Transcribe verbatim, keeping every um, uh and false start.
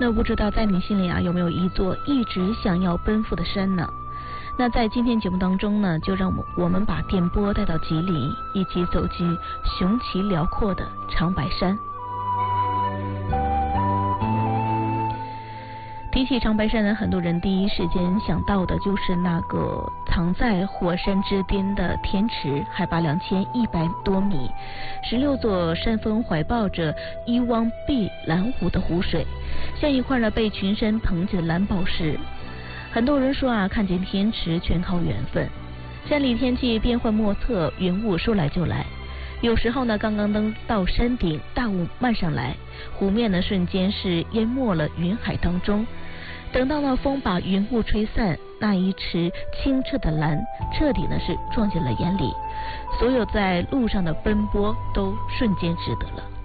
那不知道在你心里啊，有没有一座一直想要奔赴的山呢？那在今天节目当中呢，就让我们把电波带到吉林，一起走进雄奇辽阔的长白山。提起长白山呢，很多人第一时间想到的就是那个藏在火山之巅的天池，海拔两千一百多米，十六座山峰怀抱着一望碧蓝湖的湖水，像一块呢被群山捧起的蓝宝石。很多人说啊，看见天池全靠缘分。山里天气变幻莫测，云雾说来就来。有时候呢，刚刚登到山顶，大雾漫上来，湖面呢瞬间是淹没了云海当中。等到那风把云雾吹散，那一池清澈的蓝彻底呢是撞进了眼里，所有在路上的奔波都瞬间值得了。